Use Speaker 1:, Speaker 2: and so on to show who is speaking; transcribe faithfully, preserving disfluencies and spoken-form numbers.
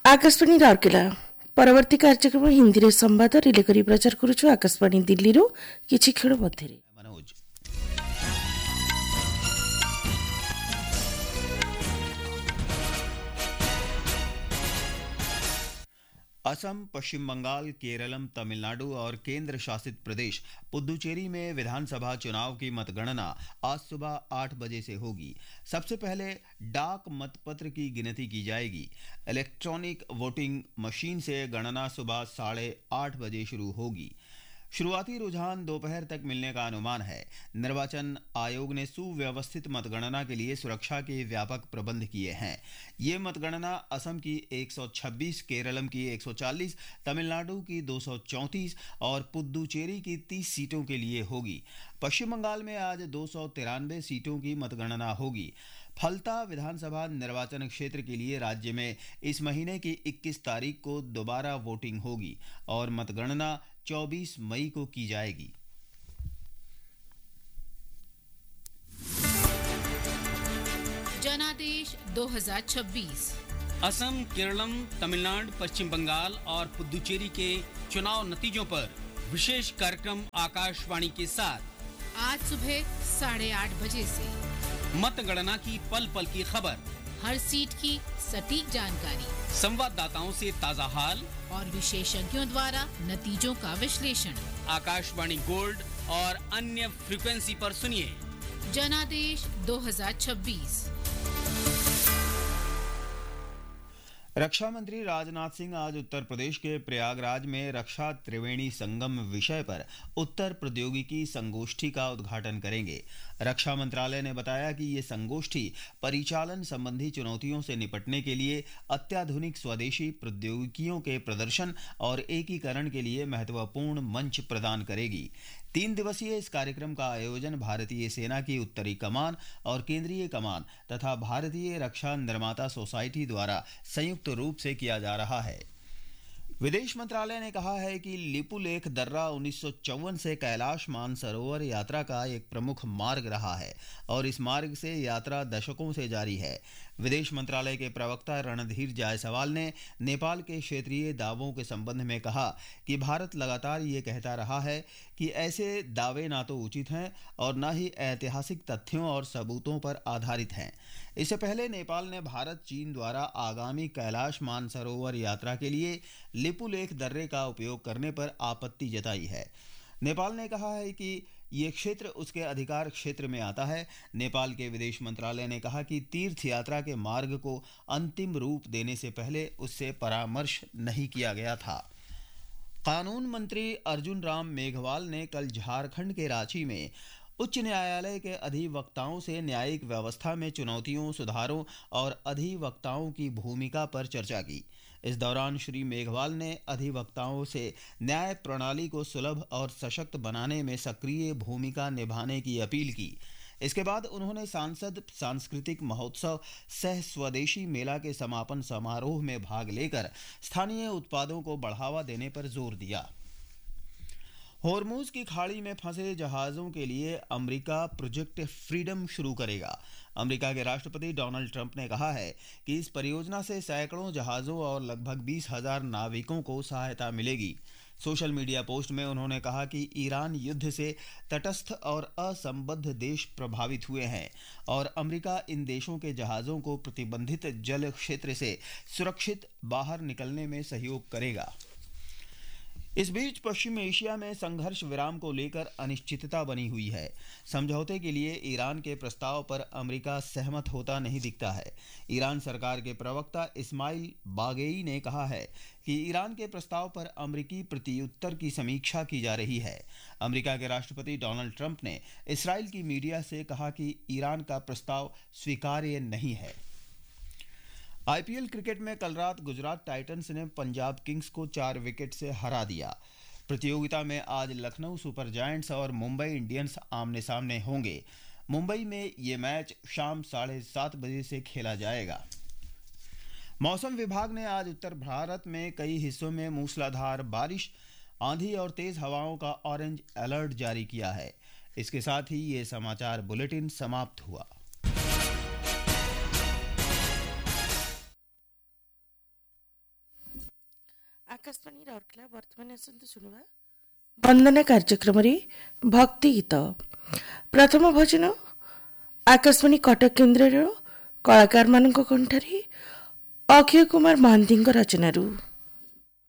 Speaker 1: आकाशवाणी राउरकेला परवर्ती कार्यक्रम हिंदी रे संवाद रिले करी प्रचार करूछु आकाशवाणी दिल्ली रो किछि खेळ मध्ये रे
Speaker 2: मनोज असम, पश्चिम बंगाल, केरलम, तमिलनाडु और केंद्र शासित प्रदेश पुदुचेरी में विधानसभा चुनाव की मतगणना आज सुबह आठ बजे से होगी। सबसे पहले डाक मतपत्र की गिनती की जाएगी। इलेक्ट्रॉनिक वोटिंग मशीन से गणना सुबह साढ़े आठ बजे शुरू होगी। शुरुआती रुझान दोपहर तक मिलने का अनुमान है। निर्वाचन आयोग ने सुव्यवस्थित मतगणना के लिए सुरक्षा के व्यापक प्रबंध किए हैं। ये मतगणना असम की एक सौ छब्बीस, केरलम की एक सौ चालीस, तमिलनाडु की दो सौ चौंतीस और पुदुचेरी की तीस सीटों के लिए होगी। पश्चिम बंगाल में आज दो सौ तिरानवे सीटों की मतगणना होगी। फलता विधानसभा निर्वाचन क्षेत्र के लिए राज्य में इस महीने की इक्कीस तारीख को दोबारा वोटिंग होगी और मतगणना चौबीस मई को की जाएगी।
Speaker 3: जनादेश दो हज़ार छब्बीस
Speaker 4: असम, केरलम, तमिलनाडु, पश्चिम बंगाल और पुदुचेरी के चुनाव नतीजों पर विशेष कार्यक्रम आकाशवाणी के साथ
Speaker 3: आज सुबह साढ़े आठ बजे से
Speaker 4: मतगणना की पल पल की खबर,
Speaker 3: हर सीट की सटीक जानकारी,
Speaker 4: संवाददाताओं से ताजा हाल
Speaker 3: और विशेषज्ञों द्वारा नतीजों का विश्लेषण।
Speaker 4: आकाशवाणी गोल्ड और अन्य फ्रीक्वेंसी पर सुनिए
Speaker 3: जनादेश दो हज़ार छब्बीस।
Speaker 2: रक्षा मंत्री राजनाथ सिंह आज उत्तर प्रदेश के प्रयागराज में रक्षा त्रिवेणी संगम विषय पर उत्तर प्रौद्योगिकी संगोष्ठी का उद्घाटन करेंगे। रक्षा मंत्रालय ने बताया कि ये संगोष्ठी परिचालन संबंधी चुनौतियों से निपटने के लिए अत्याधुनिक स्वदेशी प्रौद्योगिकियों के प्रदर्शन और एकीकरण के लिए महत्वपूर्ण मंच प्रदान करेगी। तीन दिवसीय इस कार्यक्रम का आयोजन भारतीय सेना की उत्तरी कमान और केंद्रीय कमान तथा भारतीय रक्षा निर्माता सोसाइटी द्वारा संयुक्त रूप से किया जा रहा है। विदेश मंत्रालय ने कहा है कि लिपुलेख दर्रा उन्नीस सौ चौवन से कैलाश मानसरोवर यात्रा का एक प्रमुख मार्ग रहा है और इस मार्ग से यात्रा दशकों से जारी है। विदेश मंत्रालय के प्रवक्ता रणधीर जायसवाल ने नेपाल के क्षेत्रीय दावों के संबंध में कहा कि भारत लगातार ये कहता रहा है कि ऐसे दावे ना तो उचित हैं और न ही ऐतिहासिक तथ्यों और सबूतों पर आधारित हैं। इससे पहले नेपाल ने भारत चीन द्वारा आगामी कैलाश मानसरोवर यात्रा के लिए लिपुलेख दर्रे का उपयोग करने पर आपत्ति जताई है। नेपाल ने कहा है कि ये क्षेत्र उसके अधिकार क्षेत्र में आता है। नेपाल के विदेश मंत्रालय ने कहा कि तीर्थ यात्रा के मार्ग को अंतिम रूप देने से पहले उससे परामर्श नहीं किया गया था। कानून मंत्री अर्जुन राम मेघवाल ने कल झारखंड के रांची में उच्च न्यायालय के अधिवक्ताओं से न्यायिक व्यवस्था में चुनौतियों, सुधारों और अधिवक्ताओं की भूमिका पर चर्चा की। इस दौरान श्री मेघवाल ने अधिवक्ताओं से न्याय प्रणाली को सुलभ और सशक्त बनाने में सक्रिय भूमिका निभाने की अपील की। इसके बाद उन्होंने सांसद सांस्कृतिक महोत्सव सह स्वदेशी मेला के समापन समारोह में भाग लेकर स्थानीय उत्पादों को बढ़ावा देने पर जोर दिया। होर्मुज की खाड़ी में फंसे जहाज़ों के लिए अमेरिका प्रोजेक्ट फ्रीडम शुरू करेगा। अमेरिका के राष्ट्रपति डोनाल्ड ट्रंप ने कहा है कि इस परियोजना से सैकड़ों जहाज़ों और लगभग बीस हजार नाविकों को सहायता मिलेगी। सोशल मीडिया पोस्ट में उन्होंने कहा कि ईरान युद्ध से तटस्थ और असंबद्ध देश प्रभावित हुए हैं और अमेरिका इन देशों के जहाज़ों को प्रतिबंधित जल क्षेत्र से सुरक्षित बाहर निकलने में सहयोग करेगा। इस बीच पश्चिम एशिया में संघर्ष विराम को लेकर अनिश्चितता बनी हुई है। समझौते के लिए ईरान के प्रस्ताव पर अमेरिका सहमत होता नहीं दिखता है। ईरान सरकार के प्रवक्ता इस्माइल बागेई ने कहा है कि ईरान के प्रस्ताव पर अमेरिकी प्रत्युत्तर की समीक्षा की जा रही है। अमेरिका के राष्ट्रपति डोनाल्ड ट्रंप ने इस्राएल की मीडिया से कहा कि ईरान का प्रस्ताव स्वीकार्य नहीं है। आईपीएल क्रिकेट में कल रात गुजरात टाइटंस ने पंजाब किंग्स को चार विकेट से हरा दिया। प्रतियोगिता में आज लखनऊ सुपर जायंट्स और मुंबई इंडियंस आमने सामने होंगे। मुंबई में ये मैच शाम साढ़े सात बजे से खेला जाएगा। मौसम विभाग ने आज उत्तर भारत में कई हिस्सों में मूसलाधार बारिश, आंधी और तेज हवाओं का ऑरेंज अलर्ट जारी किया है। इसके साथ ही ये समाचार बुलेटिन समाप्त हुआ।
Speaker 1: आकाशवाणी राउरकेला वर्तमान आसନ୍ତୁ ଶୁଣିବା ବନ୍ଦନା କାର୍ଯ୍ୟକ୍ରମରେ ଭକ୍ତି ଗୀତ। ପ୍ରଥମ ଭଜନ ଆକାଶବାଣୀ କଟକ କେନ୍ଦ୍ରର କଳାକାରମାନଙ୍କ କଣ୍ଠରେ ଅକ୍ଷୟ କୁମାର ମହାନ୍ତିଙ୍କ ରଚନାରୁ।